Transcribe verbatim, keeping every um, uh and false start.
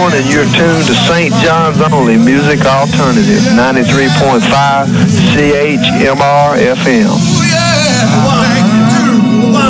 Horn, and you're tuned to Saint John's Only Music Alternative, ninety-three point five C H M R F M.